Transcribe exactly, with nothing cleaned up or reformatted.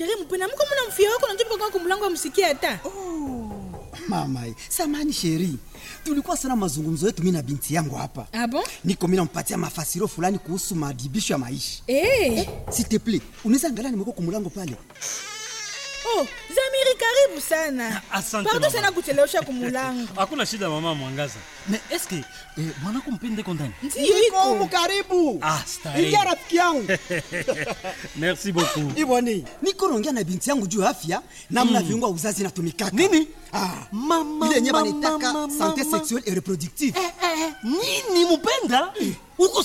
Chérie mpena mko mna mfia wako na njoo kwa mlango amsikie hata. Oh. Mama, samani chérie. Tulikuwa sana mazungumzo yetu mimi na binti yangu hapa. Ah bon? Niko mimi nampatia mafasiro fulani kuhusu madibisho ya maisha. Eh, eh s'il te plaît, unaweza angalia nimeko kwa mlango pale. Oh, Zamiri karibu sana. Asante. Pardon sana kuchelewesha kumulango. Hakuna shida mama Mwangaza. Mais est-ce que eh, mwanako mpende kondani? Niko karibu. Ah, stari. Ingia rafiki yangu. Merci beaucoup. Iboni, niko naongea na binti yangu juu afya namna mm. viungo uzazi natumikaka. Nini? Ah, mama ile nyama mama, nitaka mama, santé mama. sexuelle et reproductive. Eh, eh, nini mpenda? Uko